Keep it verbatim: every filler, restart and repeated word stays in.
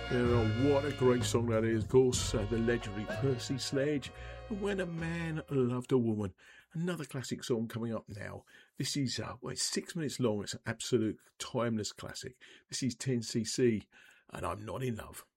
Oh, what a great song that is, of course. Uh, the legendary Percy Sledge, When a Man Loved a Woman. Another classic song coming up now. This is, uh, well, it's six minutes long. It's an absolute timeless classic. This is ten C C, and I'm Not in Love.